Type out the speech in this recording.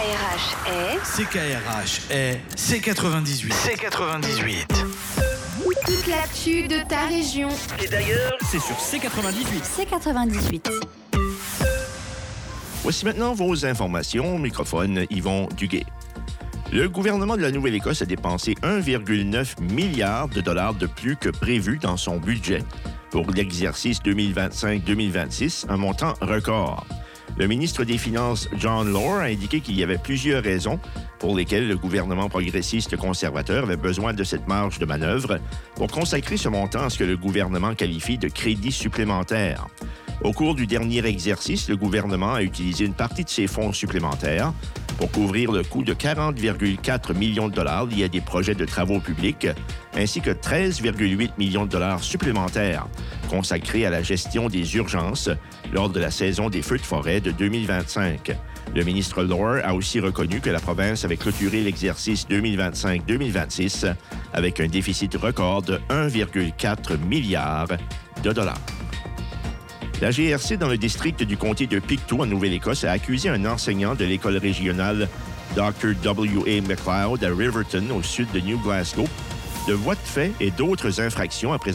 CKRH est C98. C98. Toute l'actu de ta région. Et d'ailleurs, c'est sur C98. C98. Voici maintenant vos informations. Microphone Yvon Duguay. Le gouvernement de la Nouvelle-Écosse a dépensé 1,9 milliard de dollars de plus que prévu dans son budget pour l'exercice 2025-2026, un montant record. Le ministre des Finances, John Lohr, a indiqué qu'il y avait plusieurs raisons pour lesquelles le gouvernement progressiste conservateur avait besoin de cette marge de manœuvre pour consacrer ce montant à ce que le gouvernement qualifie de crédit supplémentaire. Au cours du dernier exercice, le gouvernement a utilisé une partie de ses fonds supplémentaires pour couvrir le coût de 40,4 millions de dollars liés à des projets de travaux publics, ainsi que 13,8 millions de dollars supplémentaires consacrés à la gestion des urgences lors de la saison des feux de forêt de 2025. Le ministre Lohr a aussi reconnu que la province avait clôturé l'exercice 2025-2026 avec un déficit record de 1,4 milliard de dollars. La GRC dans le district du comté de Pictou, en Nouvelle-Écosse, a accusé un enseignant de l'école régionale Dr. W.A. McLeod à Riverton, au sud de New Glasgow, de voies de fait et d'autres infractions après